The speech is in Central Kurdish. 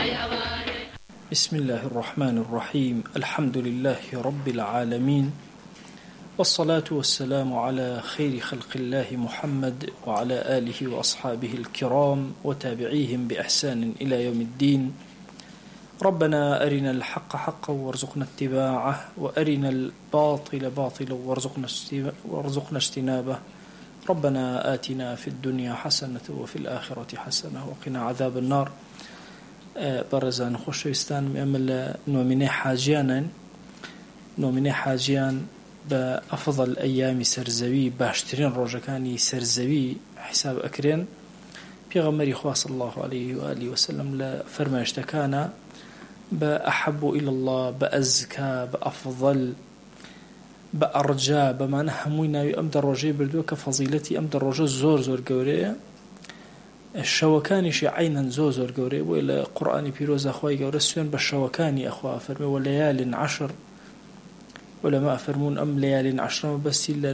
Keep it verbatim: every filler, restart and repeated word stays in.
بسم الله الرحمن الرحيم الحمد لله رب العالمين والصلاة والسلام على خير خلق الله محمد وعلى آله وأصحابه الكرام وتابعيهم بإحسان إلى يوم الدين. ربنا أرنا الحق حقا وارزقنا اتباعه وأرنا الباطل باطلا وارزقنا اجتنابه. ربنا آتنا في الدنيا حسنة وفي الآخرة حسنة وقنا عذاب النار. بەڕێزان خۆشەویستان ئێمە لە نۆمینەی حاجیانن نۆمینەی حاجیان بە ئەفضل ئەیامی سەرزەوی باشترین ڕۆژەکانی سەرزەوی حساب ئەکرێن. پێغەمبەری خوا صلی الله عليه وآله وسلم لە فەرمایشتەکانە بە ئەحەب إلى الله بە ئەزکا بە ئەفضل بە ئەڕجا بەمانە هەمووی ناوی ئەم دە ڕۆژەی بردووە کە فەزیلەتی ئەم دە ڕۆژە زۆر زۆر گەورەیە. شەوەکانیشی عینەن زۆر زۆر گەورەیە بۆیە لە قورئانی پیرۆزە خوای گەورە سوێن بە شەوەکانی ئەخوا فەرمێ وەلەیالین عەشر وەلەما فەرموون ئەم لەیالین عەشرەمە بەستی لە